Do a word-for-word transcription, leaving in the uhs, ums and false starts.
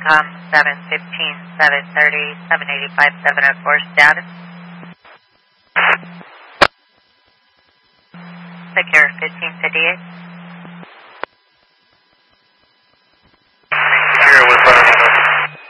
com seven fifteen, seven thirty, seven eighty-five, seven oh four status. Secure fifteen fifty-eight.